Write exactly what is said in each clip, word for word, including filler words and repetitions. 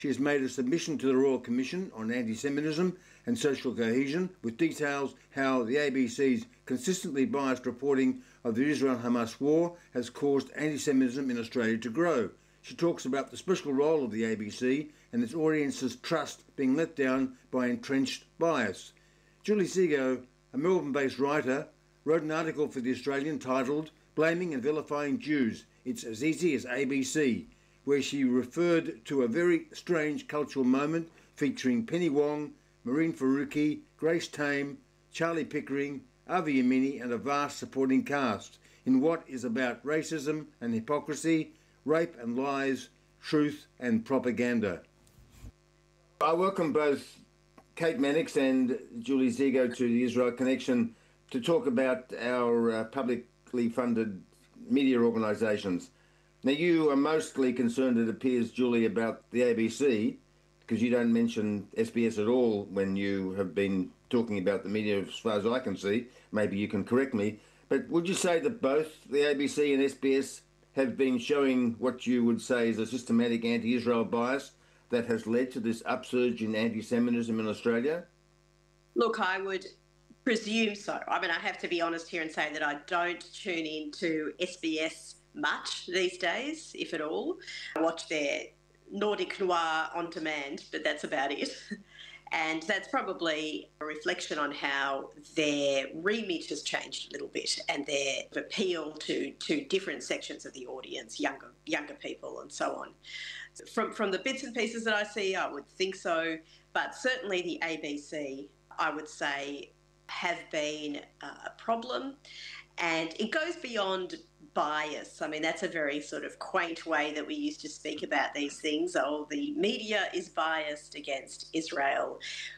She has made a submission to the Royal Commission on Anti-Semitism and Social Cohesion with details how the A B C's consistently biased reporting of the Israel-Hamas war has caused anti-Semitism in Australia to grow. She talks about the special role of the A B C and its audience's trust being let down by entrenched bias. Julie Seago, a Melbourne-based writer, wrote an article for The Australian titled "Blaming and Vilifying Jews, It's as Easy as A B C," where she referred to a very strange cultural moment featuring Penny Wong, Maureen Faruqi, Grace Tame, Charlie Pickering, Avi Yamini and a vast supporting cast in what is about racism and hypocrisy, rape and lies, truth and propaganda. I welcome both Kate Mannix and Julie Seago to the Israel Connection to talk about our uh, publicly funded media organisations. Now, you are mostly concerned, it appears, Julie, about the A B C, because you don't mention S B S at all when you have been talking about the media, as far as I can see. Maybe you can correct me. But would you say that both the A B C and S B S have been showing what you would say is a systematic anti-Israel bias that has led to this upsurge in anti-Semitism in Australia? Look, I would presume so. I mean, I have to be honest here and say that I don't tune into S B S much these days, if at all. I watch their Nordic Noir on demand, but that's about it. And that's probably a reflection on how their remit has changed a little bit and their appeal to, to different sections of the audience, younger younger people and so on. From, from the bits and pieces that I see, I would think so. But certainly the A B C, I would say, have been a problem. And it goes beyond bias. I mean, that's a very sort of quaint way that we used to speak about these things. Oh, the media is biased against Israel.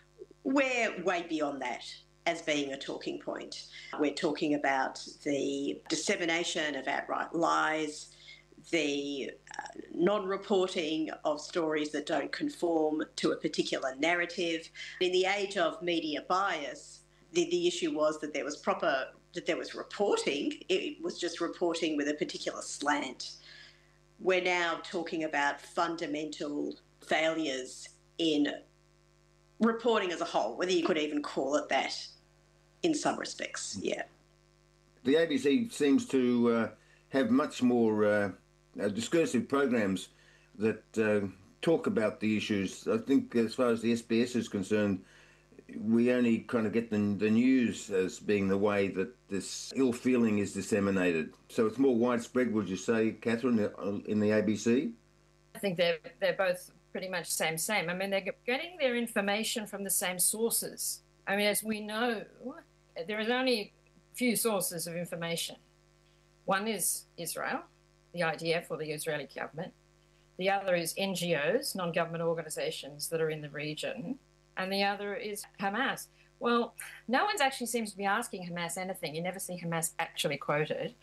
We're way beyond that as being a talking point. We're talking about the dissemination of outright lies, the uh, non-reporting of stories that don't conform to a particular narrative. In the age of media bias, the, the issue was that there was proper that there was reporting, it was just reporting with a particular slant. We're now talking about fundamental failures in reporting as a whole, whether you could even call it that in some respects, yeah. The A B C seems to uh, have much more uh, uh, discursive programs that uh, talk about the issues. I think as far as the S B S is concerned, we only kind of get the, the news as being the way that this ill feeling is disseminated. So it's more widespread, would you say, Catherine, in the A B C? I think they're, they're both pretty much same, same. I mean, they're getting their information from the same sources. I mean, as we know, there is only a few sources of information. One is Israel, the I D F or the Israeli government. The other is N G Os, non-government organisations that are in the region. And the other is Hamas. Well, no one actually seems to be asking Hamas anything. You never see Hamas actually quoted.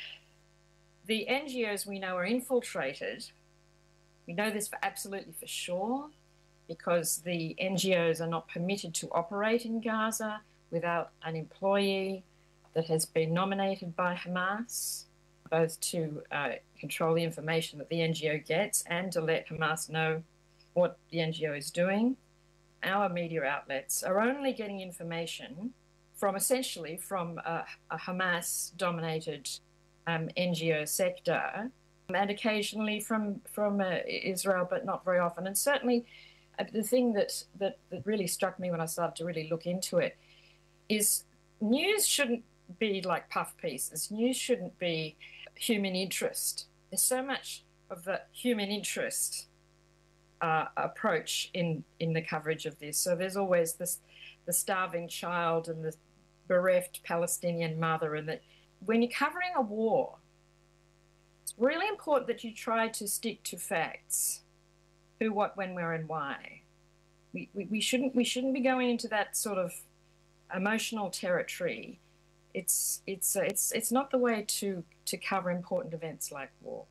The N G Os we know are infiltrated. We know this for absolutely for sure because the N G Os are not permitted to operate in Gaza without an employee that has been nominated by Hamas, both to uh, control the information that the N G O gets and to let Hamas know what the N G O is doing. Our media outlets are only getting information from essentially from a, a Hamas-dominated um, N G O sector and occasionally from, from uh, Israel, but not very often. And certainly uh, the thing that, that, that really struck me when I started to really look into it is news shouldn't be like puff pieces. News shouldn't be human interest. There's so much of the human interest Uh, approach in, in the coverage of this. So there's always this the starving child and the bereft Palestinian mother, and that when you're covering a war, it's really important that you try to stick to facts: who, what, when, where, and why. We, we, we shouldn't we shouldn't be going into that sort of emotional territory. It's it's uh, it's it's not the way to to cover important events like war.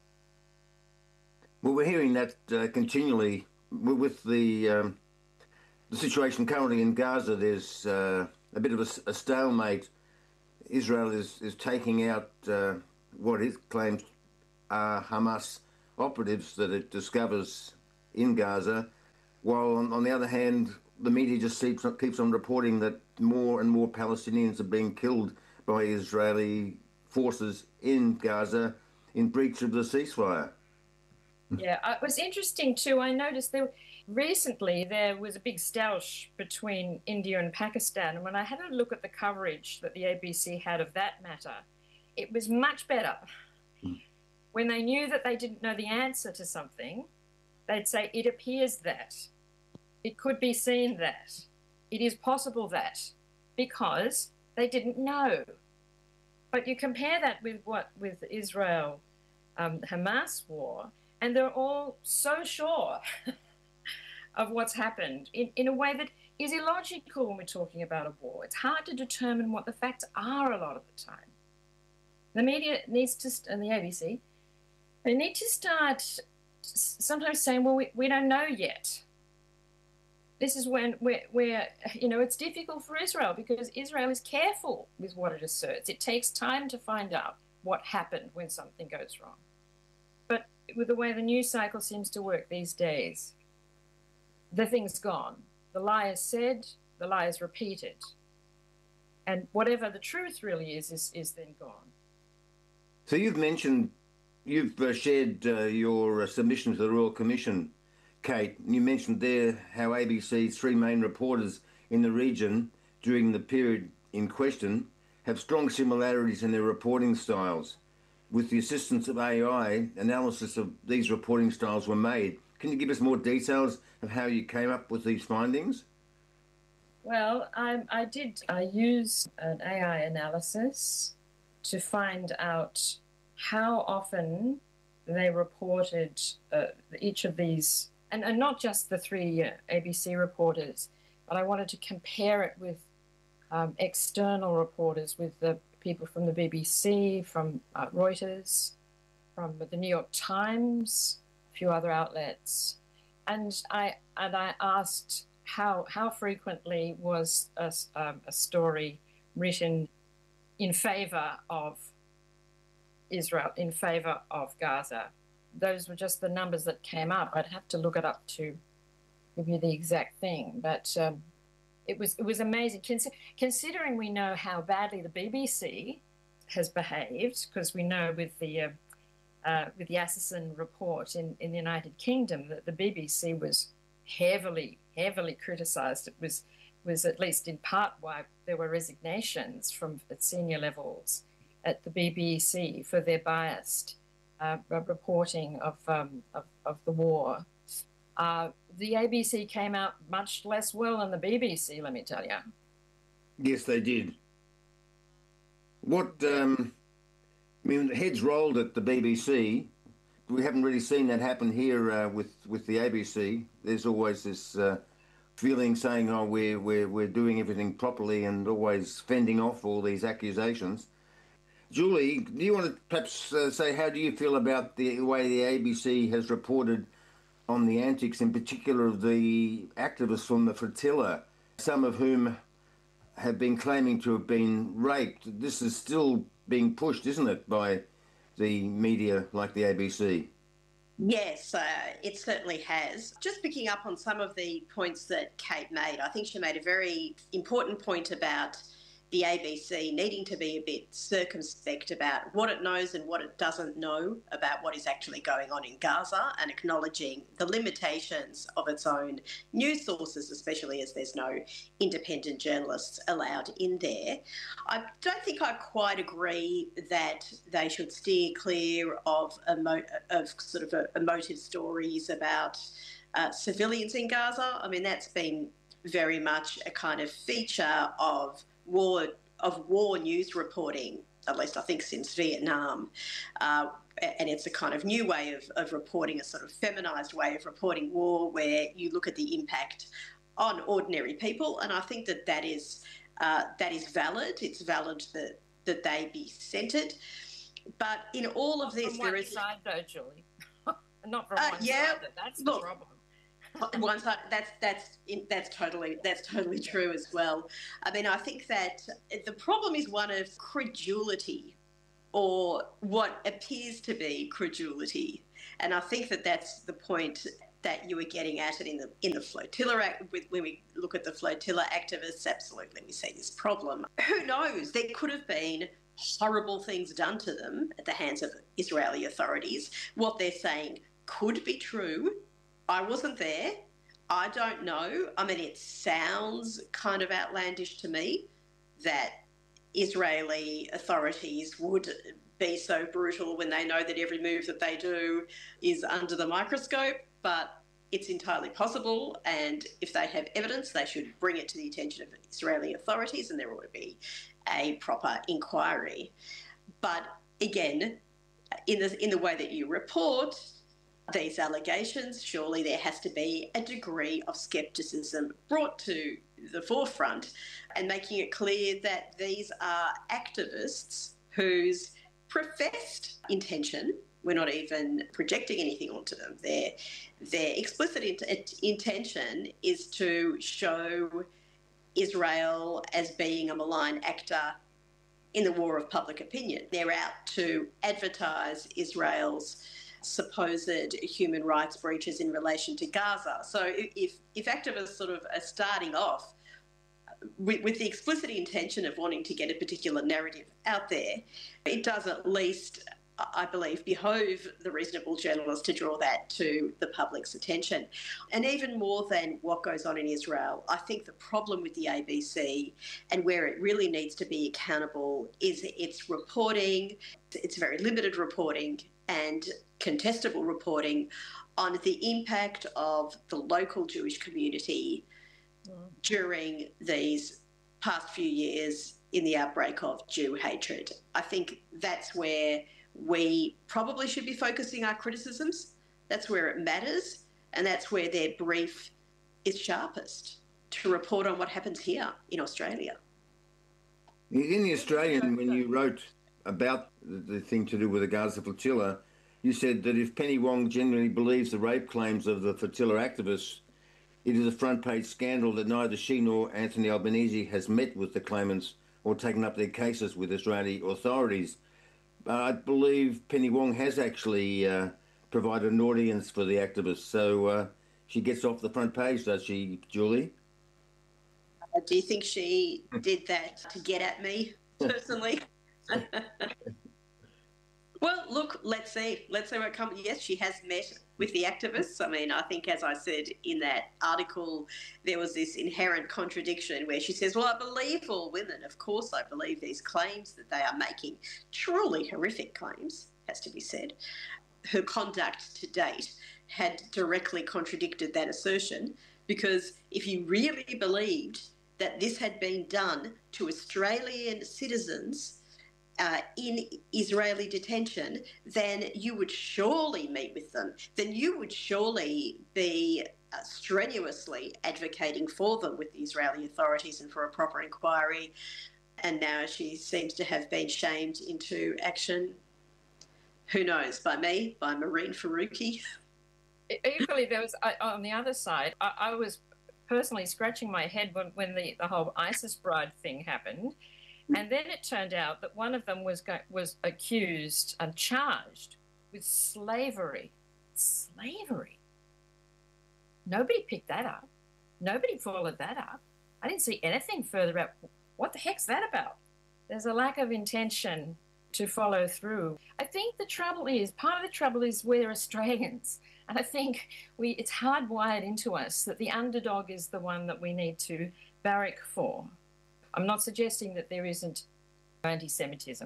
Well, we're hearing that uh, continually with the um, the situation currently in Gaza. There's uh, a bit of a, a stalemate. Israel is, is taking out uh, what it claims are Hamas operatives that it discovers in Gaza. while on, on the other hand, the media just keeps, keeps on reporting that more and more Palestinians are being killed by Israeli forces in Gaza in breach of the ceasefire. Yeah, it was interesting too. I noticed there recently there was a big stoush between India and Pakistan, and when I had a look at the coverage that the A B C had of that matter, it was much better. Mm. When they knew that they didn't know the answer to something, they'd say, it appears that, it could be seen that, it is possible that, because they didn't know. But you compare that with what with Israel um, Hamas war, and they're all so sure of what's happened in, in a way that is illogical when we're talking about a war. It's hard to determine what the facts are a lot of the time. The media needs to, and the A B C, they need to start sometimes saying, well, we, we don't know yet. This is when we're, we're, you know, it's difficult for Israel because Israel is careful with what it asserts. It takes time to find out what happened when something goes wrong. But with the way the news cycle seems to work these days, the thing's gone. The lie is said, the lie is repeated. And whatever the truth really is, is, is then gone. So you've mentioned, you've uh, shared uh, your uh, submission to the Royal Commission, Kate. You mentioned there how A B C's three main reporters in the region during the period in question have strong similarities in their reporting styles. With the assistance of A I, analysis of these reporting styles were made. Can you give us more details of how you came up with these findings? Well, I, I did. I used an A I analysis to find out how often they reported uh, each of these, and, and not just the three uh, A B C reporters, but I wanted to compare it with um, external reporters, with the people from the B B C, from uh, Reuters, from the New York Times, a few other outlets. And I, and I asked how, how frequently was a, um, a story written in favor of Israel, in favor of Gaza. Those were just the numbers that came up. I'd have to look it up to give you the exact thing, but um, it was it was amazing. Consi- considering we know how badly the B B C has behaved, because we know with the uh, uh, with the Assassin report in, in the United Kingdom that the B B C was heavily heavily criticised. It was was at least in part why there were resignations from at senior levels at the B B C for their biased uh, reporting of, um, of of the war. Uh, the A B C came out much less well than the B B C, let me tell you. Yes, they did. What, um, I mean, heads rolled at the B B C. We haven't really seen that happen here uh, with, with the A B C. There's always this uh, feeling saying, oh, we're, we're, we're doing everything properly, and always fending off all these accusations. Julie, do you want to perhaps uh, say, how do you feel about the way the A B C has reported on the antics, in particular of the activists from the flotilla, some of whom have been claiming to have been raped? This is still being pushed, isn't it, by the media like the A B C? Yes, uh, it certainly has. Just picking up on some of the points that Kate made, I think she made a very important point about the A B C needing to be a bit circumspect about what it knows and what it doesn't know about what is actually going on in Gaza, and acknowledging the limitations of its own news sources, especially as there's no independent journalists allowed in there. I don't think I quite agree that they should steer clear of, emo- of sort of emotive stories about uh, civilians in Gaza. I mean, that's been very much a kind of feature of war of war news reporting, at least I think since Vietnam. Uh, and it's a kind of new way of, of reporting, a sort of feminised way of reporting war, where you look at the impact on ordinary people. And I think that that is, uh, that is valid. It's valid that, that they be centred. But in all of this, from one there is... side though, Julie. Not from uh, one yeah, side, that's look, the problem. One side, that's that's that's totally that's totally true as well. I mean, I think that the problem is one of credulity, or what appears to be credulity, and I think that that's the point that you were getting at it in the in the flotilla act. When we look at the flotilla activists, absolutely we see this problem. Who knows? There could have been horrible things done to them at the hands of Israeli authorities. What they're saying could be true. I wasn't there. I don't know. I mean, it sounds kind of outlandish to me that Israeli authorities would be so brutal when they know that every move that they do is under the microscope, but it's entirely possible, and if they have evidence, they should bring it to the attention of Israeli authorities, and there ought to be a proper inquiry. But again, in the, in the way that you report these allegations, surely there has to be a degree of scepticism brought to the forefront, and making it clear that these are activists whose professed intention, we're not even projecting anything onto them, their, their explicit int- intention is to show Israel as being a malign actor in the war of public opinion. They're out to advertise Israel's supposed human rights breaches in relation to Gaza. So if, if activists sort of are starting off with, with the explicit intention of wanting to get a particular narrative out there, it does at least, I believe, behove the reasonable journalist to draw that to the public's attention. And even more than what goes on in Israel, I think the problem with the A B C and where it really needs to be accountable is its reporting, its very limited reporting and contestable reporting on the impact of the local Jewish community mm. during these past few years in the outbreak of Jew hatred. I think that's where we probably should be focusing our criticisms. That's where it matters, and that's where their brief is sharpest, to report on what happens here in Australia. In the Australian, when you wrote about the thing to do with the Gaza flotilla, you said that if Penny Wong genuinely believes the rape claims of the flotilla activists, it is a front-page scandal that neither she nor Anthony Albanese has met with the claimants or taken up their cases with Israeli authorities. Uh, I believe Penny Wong has actually uh, provided an audience for the activists, so uh, she gets off the front page, does she, Julie? Uh, do you think she did that to get at me, personally? Well, look, let's see. Let's see what comes. Yes, she has met with the activists. I mean, I think, as I said in that article, there was this inherent contradiction where she says, well, I believe all women. Of course, I believe these claims that they are making, truly horrific claims, has to be said. Her conduct to date had directly contradicted that assertion, because if you really believed that this had been done to Australian citizens Uh, in Israeli detention, then you would surely meet with them. Then you would surely be uh, strenuously advocating for them with the Israeli authorities and for a proper inquiry. And now she seems to have been shamed into action. Who knows? By me? By Maureen Faruqi? Equally, there was, I, on the other side, I, I was personally scratching my head when, when the, the whole ISIS bride thing happened. And then it turned out that one of them was go- was accused and charged with slavery. Slavery. Nobody picked that up. Nobody followed that up. I didn't see anything further out. What the heck's that about? There's a lack of intention to follow through. I think the trouble is, part of the trouble is we're Australians. And I think we it's hardwired into us that the underdog is the one that we need to barrack for. I'm not suggesting that there isn't anti-Semitism,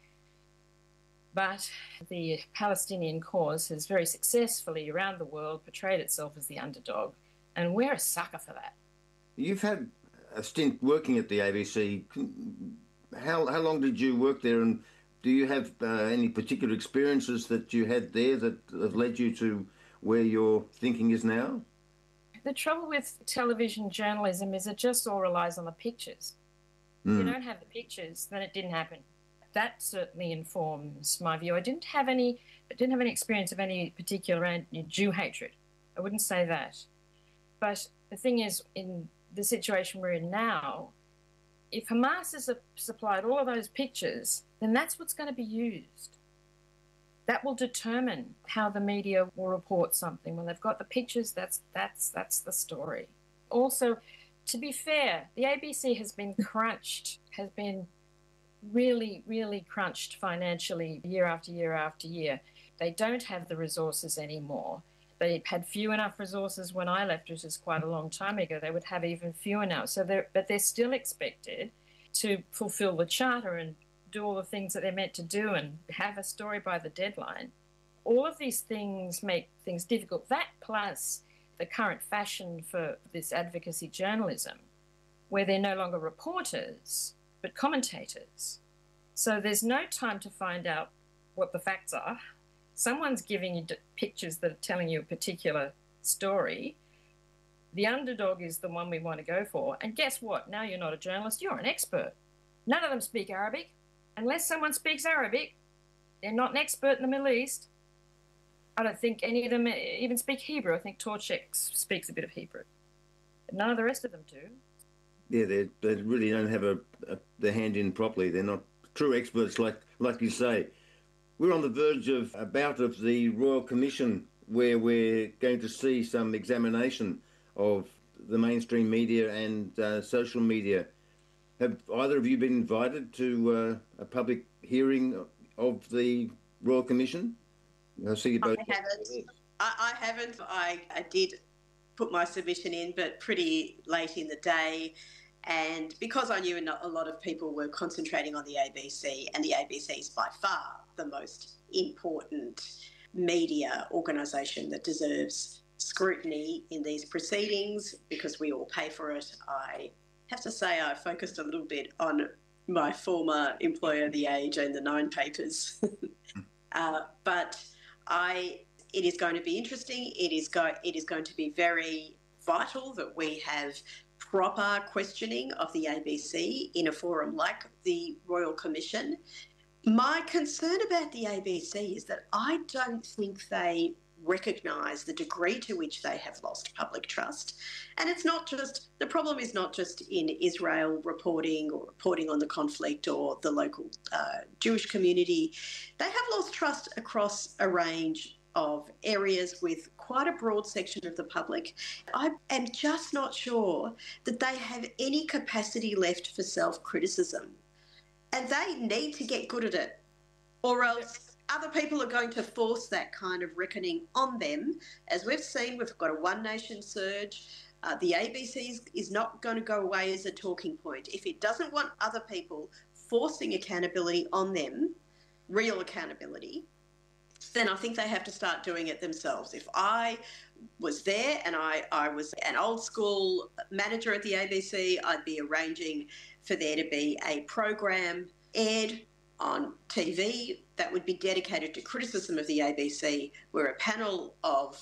but the Palestinian cause has very successfully around the world portrayed itself as the underdog, and we're a sucker for that. You've had a stint working at the A B C. How, how long did you work there, and do you have uh, any particular experiences that you had there that have led you to where your thinking is now? The trouble with television journalism is it just all relies on the pictures. If you don't have the pictures, then it didn't happen. That certainly informs my view. I didn't have any, I didn't have any experience of any particular Jew hatred. I wouldn't say that. But the thing is, in the situation we're in now, if Hamas has supplied all of those pictures, then that's what's going to be used. That will determine how the media will report something. When they've got the pictures, that's that's that's the story. Also, to be fair, the A B C has been crunched, has been really, really crunched financially year after year after year. They don't have the resources anymore. They had few enough resources when I left, which is quite a long time ago. They would have even fewer now. So they're, but they're still expected to fulfill the charter and do all the things that they're meant to do and have a story by the deadline. All of these things make things difficult. That plus the current fashion for this advocacy journalism, where they're no longer reporters, but commentators. So there's no time to find out what the facts are. Someone's giving you pictures that are telling you a particular story. The underdog is the one we want to go for. And guess what? Now you're not a journalist, you're an expert. None of them speak Arabic. Unless someone speaks Arabic, they're not an expert in the Middle East. I don't think any of them even speak Hebrew. I think Torchek speaks a bit of Hebrew. But none of the rest of them do. Yeah, they they really don't have a, a their hand in properly. They're not true experts, like like you say. We're on the verge of a bout of the Royal Commission where we're going to see some examination of the mainstream media and uh, social media. Have either of you been invited to uh, a public hearing of the Royal Commission? I see you both. I haven't. I, I haven't. I, I did put my submission in, but pretty late in the day. And because I knew a lot of people were concentrating on the A B C, and the A B C is by far the most important media organisation that deserves scrutiny in these proceedings because we all pay for it, I have to say I focused a little bit on my former employer, The Age, and the Nine papers. uh, but I, it is going to be interesting. It is, go, it is going to be very vital that we have proper questioning of the A B C in a forum like the Royal Commission. My concern about the A B C is that I don't think they recognise the degree to which they have lost public trust. And it's not just, the problem is not just in Israel reporting or reporting on the conflict or the local uh, Jewish community. They have lost trust across a range of areas with quite a broad section of the public. I am just not sure that they have any capacity left for self-criticism. And they need to get good at it, or else other people are going to force that kind of reckoning on them. As we've seen, we've got a One Nation surge. Uh, the A B C is, is not going to go away as a talking point. If it doesn't want other people forcing accountability on them, real accountability, then I think they have to start doing it themselves. If I was there and I, I was an old school manager at the A B C, I'd be arranging for there to be a program aired on T V that would be dedicated to criticism of the A B C, where a panel of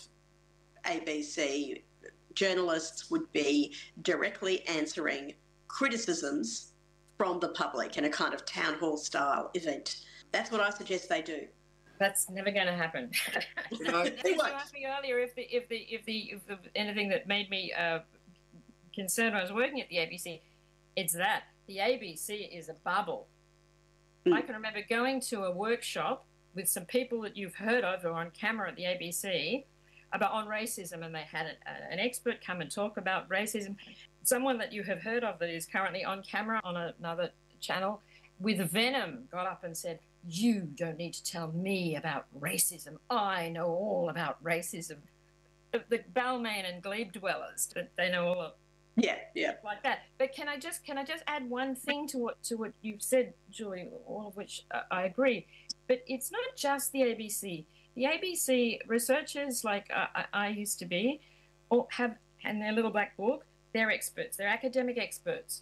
A B C journalists would be directly answering criticisms from the public in a kind of town hall style event. That's what I suggest they do. That's never going to happen. You know, you asked me earlier if the if the if the, if the anything that made me uh, concerned when I was working at the A B C, it's that the A B C is a bubble. Mm. I can remember going to a workshop with some people that you've heard of or on camera at the A B C about on racism, and they had a, an expert come and talk about racism. Someone that you have heard of that is currently on camera on another channel with venom got up and said, "You don't need to tell me about racism. I know all about racism." The Balmain and Glebe dwellers, they know all of yeah, yeah, like that. But can I just can I just add one thing to what to what you've said, Julie? All of which uh, I agree. But it's not just the A B C. The A B C researchers, like uh, I, I used to be, or have in their little black book, they're experts. They're academic experts,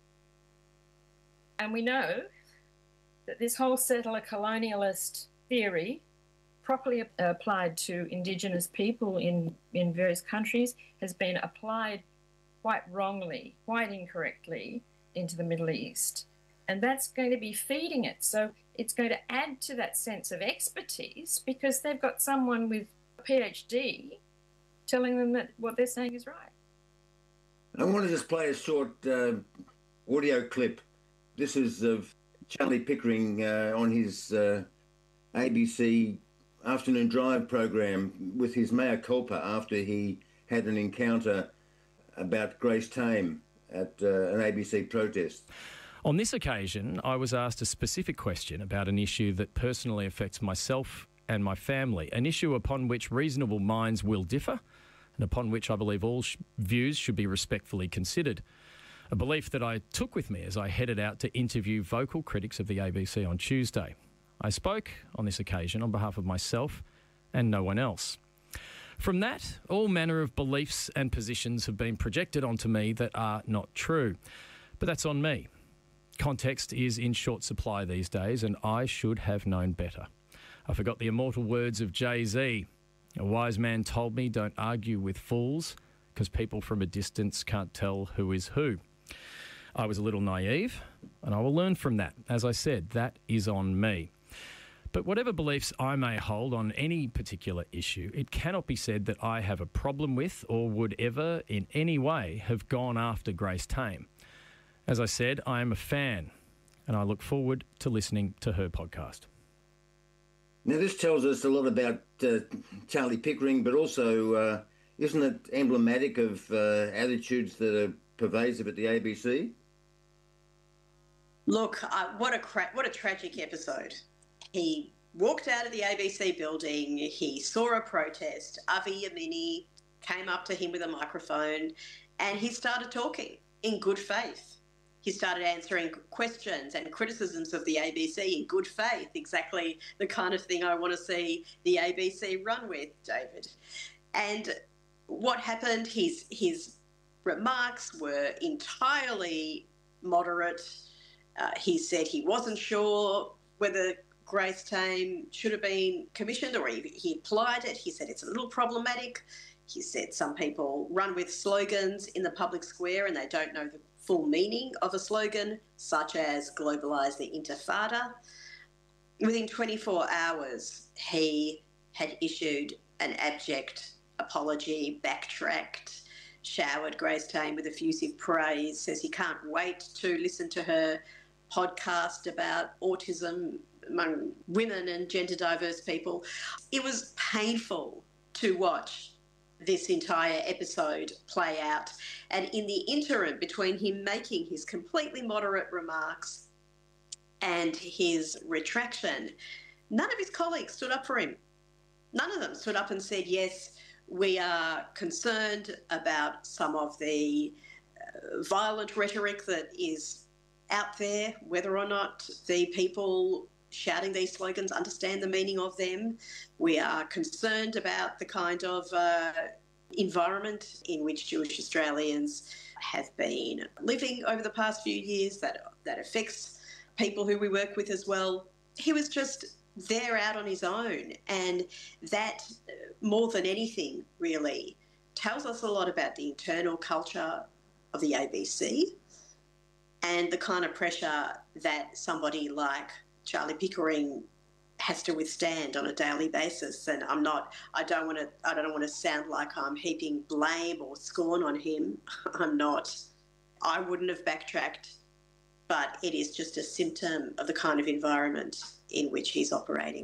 and we know that this whole settler colonialist theory, properly applied to Indigenous people in, in various countries, has been applied quite wrongly, quite incorrectly into the Middle East. And that's going to be feeding it. So it's going to add to that sense of expertise because they've got someone with a PhD telling them that what they're saying is right. I want to just play a short uh, audio clip. This is of Charlie Pickering uh, on his uh, A B C afternoon drive program with his mea culpa after he had an encounter about Grace Tame at uh, an A B C protest. On this occasion, I was asked a specific question about an issue that personally affects myself and my family, an issue upon which reasonable minds will differ and upon which I believe all sh- views should be respectfully considered. A belief that I took with me as I headed out to interview vocal critics of the A B C on Tuesday. I spoke on this occasion on behalf of myself and no one else. From that, all manner of beliefs and positions have been projected onto me that are not true. But that's on me. Context is in short supply these days, and I should have known better. I forgot the immortal words of Jay-Z. A wise man told me, don't argue with fools, because people from a distance can't tell who is who. I was a little naive, and I will learn from that. As I said, that is on me. But whatever beliefs I may hold on any particular issue, it cannot be said that I have a problem with or would ever in any way have gone after Grace Tame. As I said, I am a fan, and I look forward to listening to her podcast. Now, this tells us a lot about uh, Charlie Pickering, but also uh, isn't it emblematic of uh, attitudes that are pervasive at the A B C? Look, uh, what a cra- what a tragic episode. He walked out of the A B C building, he saw a protest, Avi Yamini came up to him with a microphone, and he started talking in good faith. He started answering questions and criticisms of the A B C in good faith, exactly the kind of thing I want to see the A B C run with, David. And what happened, his, his remarks were entirely moderate. Uh, he said he wasn't sure whether Grace Tame should have been commissioned, or he, he applied it. He said it's a little problematic. He said some people run with slogans in the public square and they don't know the full meaning of a slogan, such as globalise the intifada. Within twenty-four hours, he had issued an abject apology, backtracked, showered Grace Tame with effusive praise, says he can't wait to listen to her podcast about autism among women and gender diverse people. It was painful to watch this entire episode play out. And in the interim between him making his completely moderate remarks and his retraction, none of his colleagues stood up for him. None of them stood up and said, yes, we are concerned about some of the uh, violent rhetoric that is out there, whether or not the people shouting these slogans understand the meaning of them. We are concerned about the kind of uh, environment in which Jewish Australians have been living over the past few years that that affects people who we work with as well. He was just there out on his own, and that, more than anything, really tells us a lot about the internal culture of the A B C and the kind of pressure that somebody like Charlie Pickering has to withstand on a daily basis. And I'm not, I don't want to, I don't want to sound like I'm heaping blame or scorn on him. I'm not. I wouldn't have backtracked, but it is just a symptom of the kind of environment in which he's operating.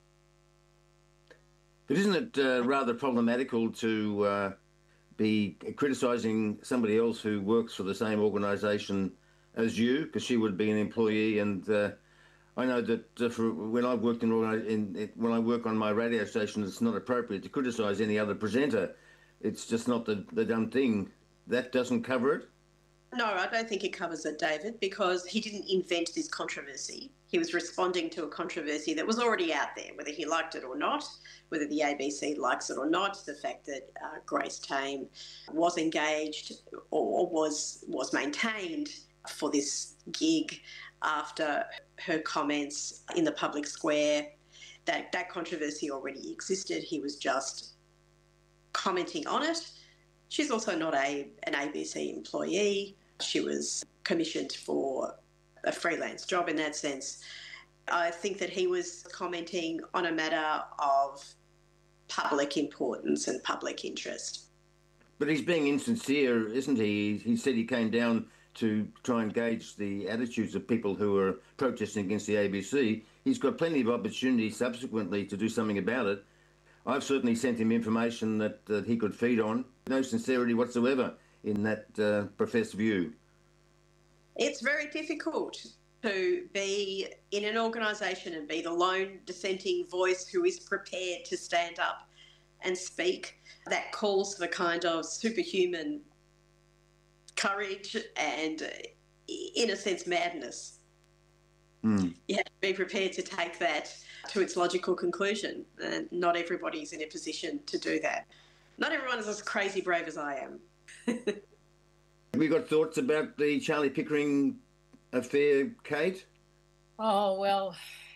But isn't it uh, rather problematical to uh, be criticising somebody else who works for the same organisation as you, because she would be an employee? And uh, I know that uh, for when I've worked in, in when I work on my radio station, it's not appropriate to criticise any other presenter. It's just not the, the done thing. That doesn't cover it? No, I don't think it covers it, David, because he didn't invent this controversy. He was responding to a controversy that was already out there, whether he liked it or not, whether the A B C likes it or not. The fact that uh, Grace Tame was engaged or was was maintained for this gig after her comments in the public square, that that controversy already existed. He was just commenting on it. She's also not a an A B C employee. She was commissioned for a freelance job in that sense. I think that he was commenting on a matter of public importance and public interest. But he's being insincere, isn't he? He said he came down to try and gauge the attitudes of people who are protesting against the A B C. He's got plenty of opportunity subsequently to do something about it. I've certainly sent him information that, that he could feed on. No sincerity whatsoever in that uh, professed view. It's very difficult to be in an organisation and be the lone dissenting voice who is prepared to stand up and speak. That calls for kind of superhuman courage and, in a sense, madness. Mm. You have to be prepared to take that to its logical conclusion, and not everybody's in a position to do that. Not everyone is as crazy brave as I am. Have we got thoughts about the Charlie Pickering affair, Kate? Oh, well,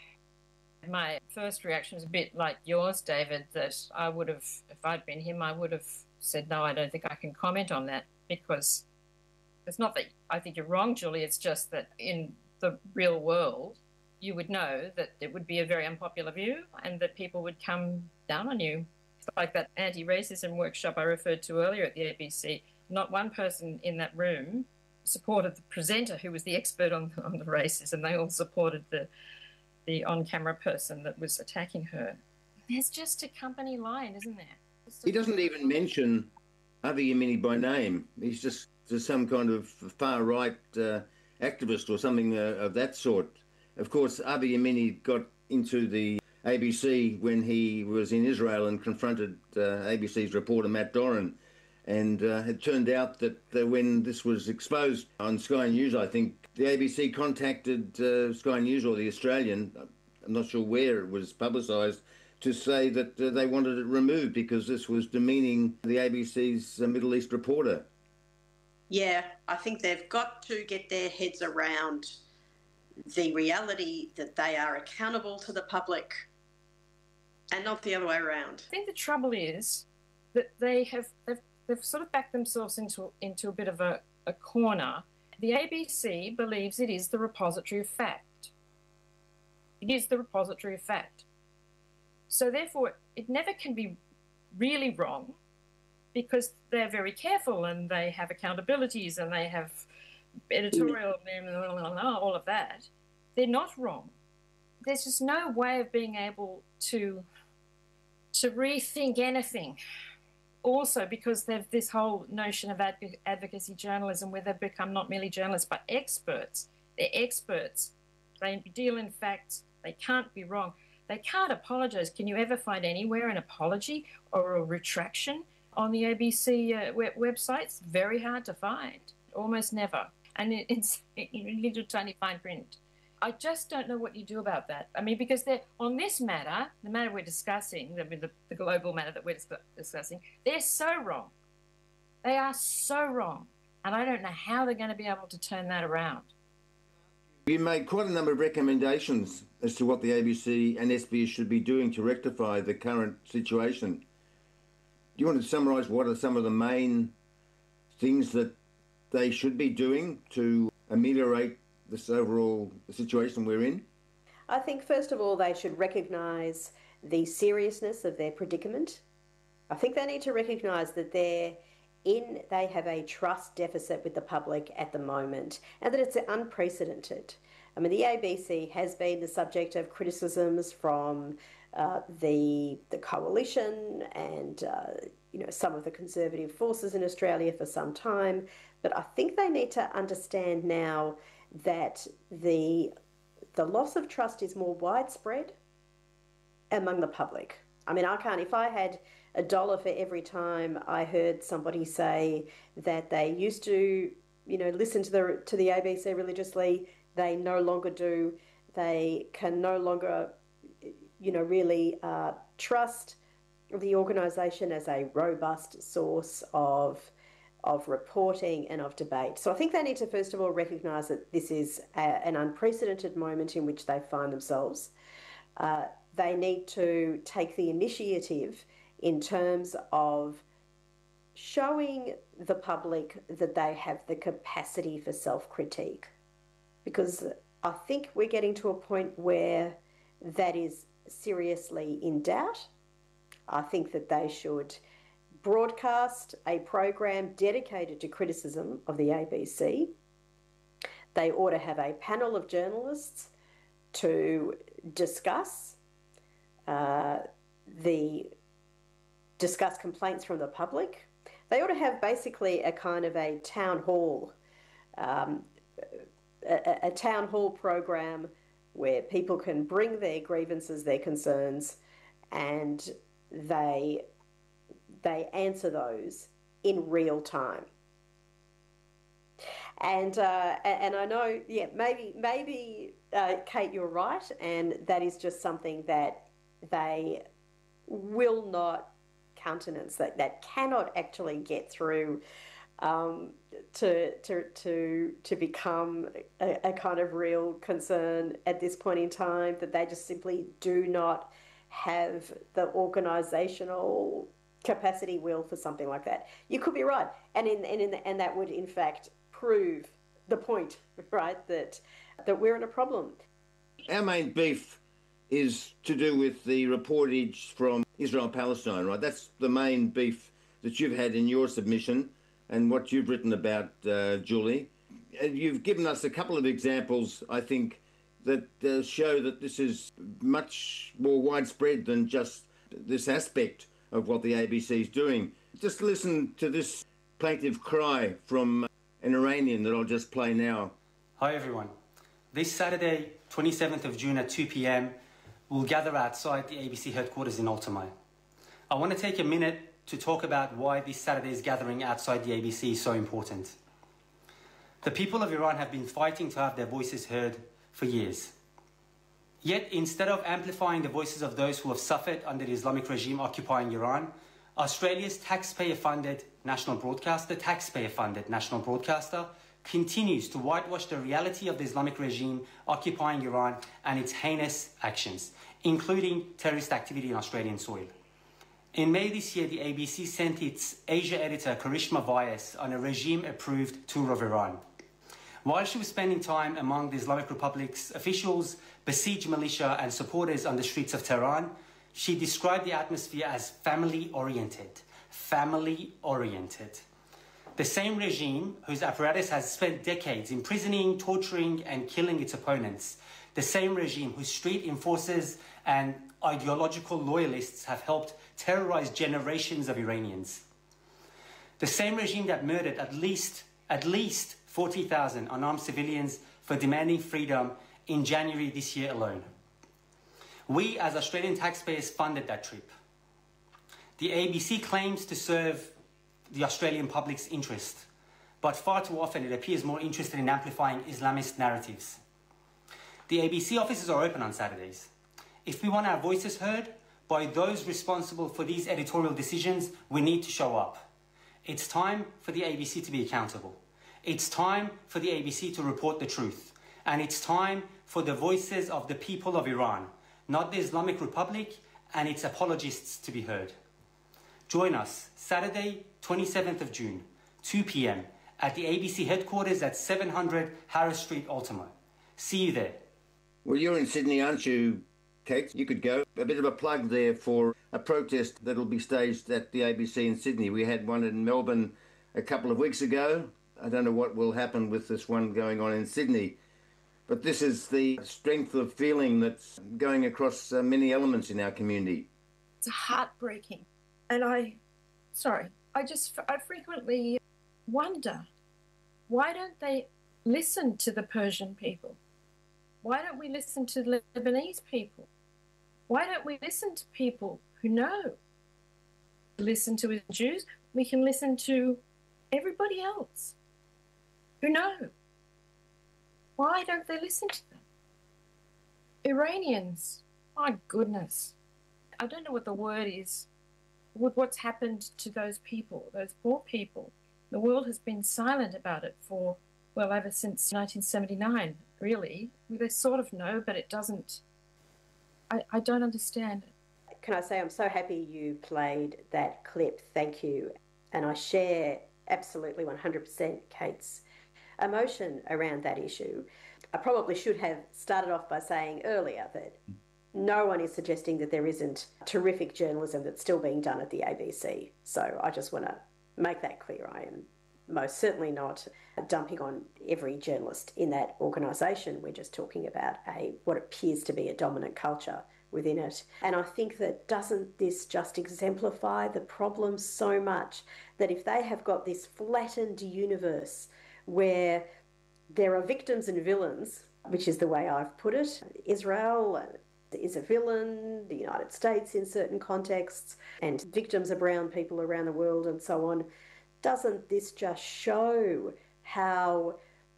my first reaction was a bit like yours, David, that I would have, if I'd been him, I would have said, no, I don't think I can comment on that, because it's not that I think you're wrong, Julie, it's just that in the real world, you would know that it would be a very unpopular view and that people would come down on you. Like that anti-racism workshop I referred to earlier at the A B C, not one person in that room supported the presenter who was the expert on, on the racism. They all supported the the on-camera person that was attacking her. There's just a company line, isn't there? He doesn't even mention Avi Yemini by name. He's just, just some kind of far-right uh, activist or something uh, of that sort. Of course, Avi Yemini got into the A B C when he was in Israel and confronted uh, A B C's reporter Matt Doran. And uh, it turned out that uh, when this was exposed on Sky News, I think, the A B C contacted uh, Sky News or the Australian, I'm not sure where it was publicised, to say that uh, they wanted it removed because this was demeaning the A B C's uh, Middle East reporter. Yeah, I think they've got to get their heads around the reality that they are accountable to the public and not the other way around. I think the trouble is that they have they've, they've sort of backed themselves into into a bit of a, a corner. The A B C believes it is the repository of fact. It is the repository of fact. So therefore, it never can be really wrong because they're very careful and they have accountabilities and they have editorial, all of that. They're not wrong. There's just no way of being able to to rethink anything. Also, because they've this whole notion of adv- advocacy journalism where they've become not merely journalists but experts. They're experts. They deal in facts. They can't be wrong. They can't apologise. Can you ever find anywhere an apology or a retraction on the A B C uh, web- website? It's very hard to find. Almost never. And it, it's in little tiny fine print. I just don't know what you do about that. I mean, because they're, on this matter, the matter we're discussing, the, the, the global matter that we're dis- discussing, they're so wrong. They are so wrong. And I don't know how they're going to be able to turn that around. You made quite a number of recommendations as to what the A B C and S B S should be doing to rectify the current situation. Do you want to summarise what are some of the main things that they should be doing to ameliorate this overall situation we're in? I think, first of all, they should recognise the seriousness of their predicament. I think they need to recognise that they're in, they have a trust deficit with the public at the moment and that it's unprecedented. I mean, the A B C has been the subject of criticisms from uh, the the coalition and uh, you know some of the conservative forces in Australia for some time, but I think they need to understand now that the the loss of trust is more widespread among the public. I mean, I can't, if I had a dollar for every time I heard somebody say that they used to, you know, listen to the to the A B C religiously, they no longer do, they can no longer, you know, really uh, trust the organisation as a robust source of of reporting and of debate. So I think they need to first of all recognise that this is a, an unprecedented moment in which they find themselves. Uh, they need to take the initiative in terms of showing the public that they have the capacity for self-critique, because I think we're getting to a point where that is seriously in doubt. I think that they should broadcast a program dedicated to criticism of the A B C. They ought to have a panel of journalists to discuss uh, the discuss complaints from the public. They ought to have basically a kind of a town hall, um, a, a town hall program where people can bring their grievances, their concerns, and they they answer those in real time. And uh, and I know, yeah, maybe maybe uh, Kate, you're right, and that is just something that they will not countenance, that that cannot actually get through um, to to to to become a, a kind of real concern at this point in time. That they just simply do not have the organisational capacity, will for something like that. You could be right, and in and in the, and that would in fact prove the point, right? That that we're in a problem. Our main beef is to do with the reportage from Israel-Palestine, right? That's the main beef that you've had in your submission and what you've written about, uh, Julie. And you've given us a couple of examples, I think, that uh, show that this is much more widespread than just this aspect of what the A B C is doing. Just listen to this plaintive cry from an Iranian that I'll just play now. Hi everyone. This Saturday, twenty-seventh of June at two p m, we'll gather outside the A B C headquarters in Altamont. I want to take a minute to talk about why this Saturday's gathering outside the A B C is so important. The people of Iran have been fighting to have their voices heard for years. Yet, instead of amplifying the voices of those who have suffered under the Islamic regime occupying Iran, Australia's taxpayer-funded national broadcaster, taxpayer-funded national broadcaster, continues to whitewash the reality of the Islamic regime occupying Iran and its heinous actions, including terrorist activity in Australian soil. In May this year, the A B C sent its Asia editor, Karishma Vyas, on a regime-approved tour of Iran. While she was spending time among the Islamic Republic's officials, besieged militia and supporters on the streets of Tehran, she described the atmosphere as family-oriented. Family-oriented. The same regime whose apparatus has spent decades imprisoning, torturing, and killing its opponents. The same regime whose street enforcers and ideological loyalists have helped terrorize generations of Iranians. The same regime that murdered at least, at least forty thousand unarmed civilians for demanding freedom in January this year alone. We, as Australian taxpayers, funded that trip. The A B C claims to serve the Australian public's interest, but far too often it appears more interested in amplifying Islamist narratives. The A B C offices are open on Saturdays. If we want our voices heard by those responsible for these editorial decisions, we need to show up. It's time for the A B C to be accountable. It's time for the A B C to report the truth. And it's time for the voices of the people of Iran, not the Islamic Republic and its apologists, to be heard. Join us Saturday, twenty-seventh of June, two p m at the A B C headquarters at seven hundred Harris Street, Altamont. See you there. Well, you're in Sydney, aren't you, Kate? You could go. A bit of a plug there for a protest that'll be staged at the A B C in Sydney. We had one in Melbourne a couple of weeks ago. I don't know what will happen with this one going on in Sydney. But this is the strength of feeling that's going across uh, many elements in our community. It's heartbreaking. And I, sorry, I just, I frequently wonder, why don't they listen to the Persian people? Why don't we listen to the Lebanese people? Why don't we listen to people who know? Listen to the Jews, we can listen to everybody else who know. Why don't they listen to them? Iranians, my goodness. I don't know what the word is. With what's happened to those people, those poor people. The world has been silent about it for, well, ever since nineteen seventy-nine, really. They sort of know, but it doesn't, I, I don't understand it. Can I say I'm so happy you played that clip, thank you. And I share absolutely one hundred percent Kate's emotion around that issue. I probably should have started off by saying earlier that no one is suggesting that there isn't terrific journalism that's still being done at the A B C. So I just want to make that clear. I am most certainly not dumping on every journalist in that organisation. We're just talking about a what appears to be a dominant culture within it. And I think that doesn't this just exemplify the problem so much that if they have got this flattened universe where there are victims and villains, which is the way I've put it, Israel is a villain, the United States in certain contexts, and victims are brown people around the world and so on, doesn't this just show how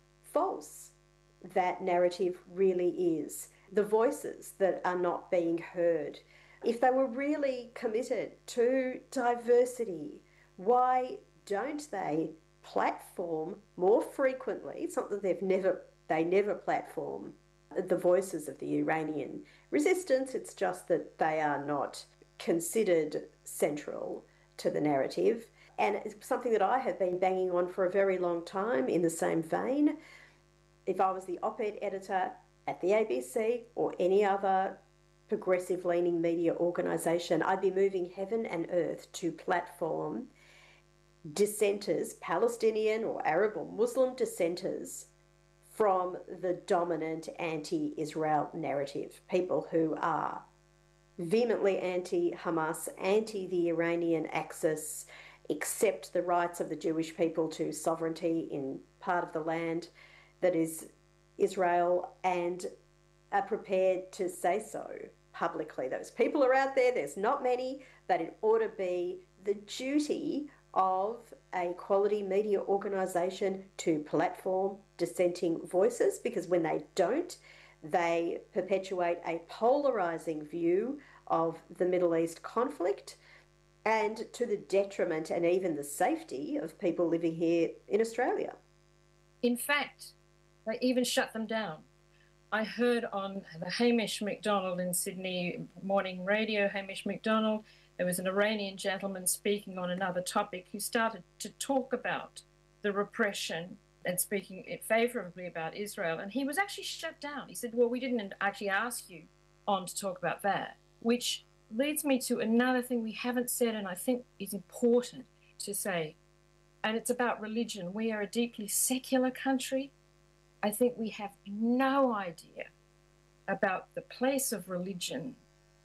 false that narrative really is? The voices that are not being heard. If they were really committed to diversity, why don't they platform more frequently? It's not that they've never, they never platform the voices of the Iranian resistance. It's just that they are not considered central to the narrative. And it's something that I have been banging on for a very long time in the same vein. If I was the op-ed editor at the A B C or any other progressive-leaning media organisation, I'd be moving heaven and earth to platform dissenters, Palestinian or Arab or Muslim dissenters, from the dominant anti-Israel narrative, people who are vehemently anti-Hamas, anti the Iranian axis, accept the rights of the Jewish people to sovereignty in part of the land that is Israel, and are prepared to say so publicly. Those people are out there, there's not many, but it ought to be the duty of a quality media organisation to platform dissenting voices, because when they don't, they perpetuate a polarising view of the Middle East conflict, and to the detriment and even the safety of people living here in Australia. In fact, they even shut them down. I heard on the Hamish McDonald in Sydney morning radio, Hamish McDonald, there was an Iranian gentleman speaking on another topic who started to talk about the repression and speaking favourably about Israel, and he was actually shut down. He said, well, we didn't actually ask you on to talk about that, which leads me to another thing we haven't said and I think is important to say, and it's about religion. We are a deeply secular country. I think we have no idea about the place of religion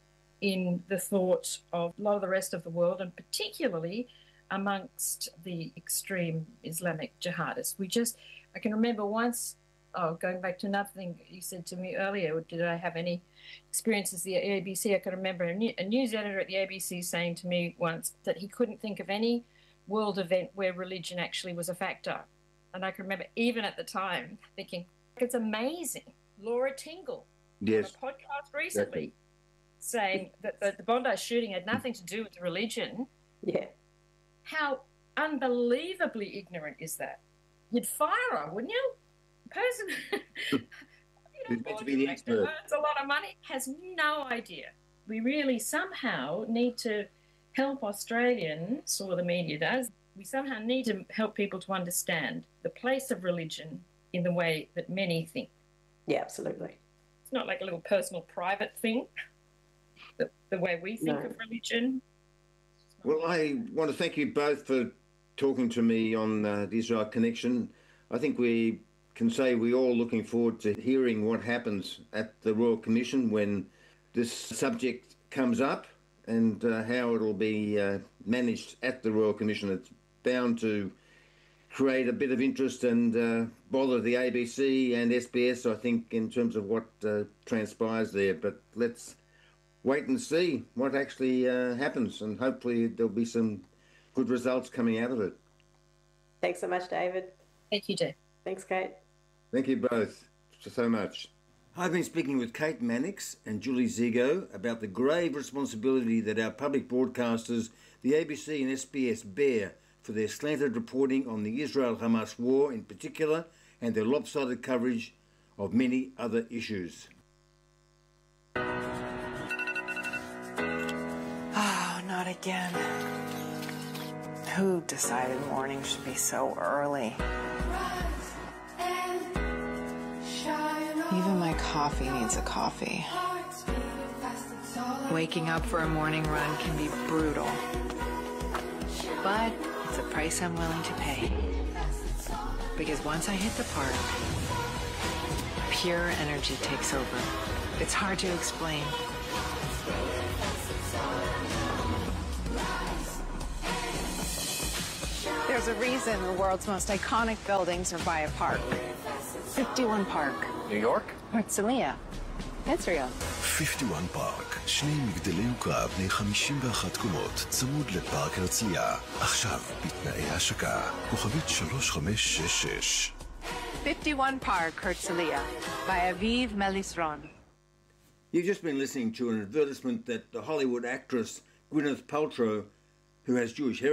in the thought of a lot of the rest of the world, and particularly amongst the extreme Islamic jihadists. We just, I can remember once, oh, going back to another thing you said to me earlier, did I have any experiences at the A B C? I can remember a, new, a news editor at the A B C saying to me once that he couldn't think of any world event where religion actually was a factor. And I can remember even at the time thinking, it's amazing. Laura Tingle, yes, on a podcast recently, exactly, saying that the, the Bondi shooting had nothing to do with religion. Yeah. How unbelievably ignorant is that? You'd fire her, wouldn't you? The person you know, to be the expert. earns a lot of money has no idea. We really somehow need to help Australians, or the media does, we somehow need to help people to understand the place of religion in the way that many think. Yeah, absolutely. It's not like a little personal, private thing, the, the way we think no. of religion. Well, I want to thank you both for talking to me on uh, the Israel Connection. I think we can say we're all looking forward to hearing what happens at the Royal Commission when this subject comes up, and uh, how it'll be uh, managed at the Royal Commission. It's bound to create a bit of interest and uh, bother the A B C and S B S, I think, in terms of what uh, transpires there. But let's wait and see what actually uh, happens, and hopefully there'll be some good results coming out of it. Thanks so much, David. Thank you, Dave. Thanks, Kate. Thank you both so much. I've been speaking with Kate Mannix and Julie Zigo about the grave responsibility that our public broadcasters, the A B C and S B S, bear for their slanted reporting on the Israel-Hamas war in particular, and their lopsided coverage of many other issues. Oh, not again. Who decided morning should be so early? Even my coffee needs a coffee. Waking up for a morning run can be brutal, but it's a price I'm willing to pay. Because once I hit the park, pure energy takes over. It's hard to explain. There's a reason the world's most iconic buildings are by a park. fifty-one Park. New York? Herzliya. Israel. fifty-one Park, שני מגדלי יוקרה בני חמישים ואחת קומות, צמוד לפארק הרצליה. עכשיו, בתנאי השקה, כוכבית שלוש חמש שש שש. fifty-one Park, Herzliya, by Aviv Melisron. You've just been listening to an advertisement that the Hollywood actress Gwyneth Paltrow, who has Jewish heritage,